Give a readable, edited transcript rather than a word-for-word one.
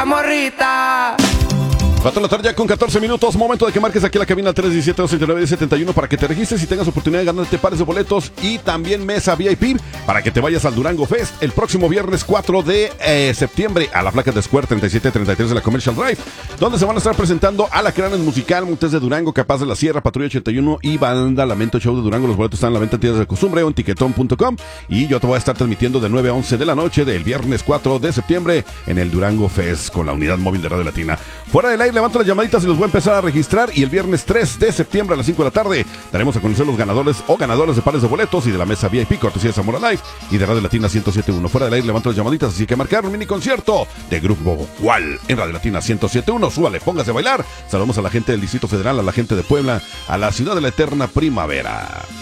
Morrita. 4 de la tarde ya con 14 minutos, momento de que marques aquí la cabina 317-269-1071 para que te registres y tengas oportunidad de ganarte pares de boletos y también mesa VIP para que te vayas al Durango Fest el próximo viernes 4 de septiembre a la placa de Square 3733 de la Commercial Drive, donde se van a estar presentando a la Cranes Musical, Montes de Durango, Capaz de la Sierra, Patrulla 81 y Banda Lamento Show de Durango. Los boletos están en la venta en tiendas de costumbre o en tiquetón.com y yo te voy a estar transmitiendo de 9 a 11 de la noche del viernes 4 de septiembre en el Durango Fest con la unidad móvil de Radio Latina. Fuera del aire, levanto las llamaditas y los voy a empezar a registrar y el viernes 3 de septiembre a las 5 de la tarde daremos a conocer los ganadores o ganadoras de pares de boletos y de la mesa VIP, cortesía de Zamora Live y de Radio Latina 107.1. Fuera del aire, levanto las llamaditas, así que marcar un mini concierto de Grupo Cual en Radio Latina 107.1. Súbale, póngase a bailar. Saludamos a la gente del Distrito Federal, a la gente de Puebla, a la ciudad de la eterna primavera.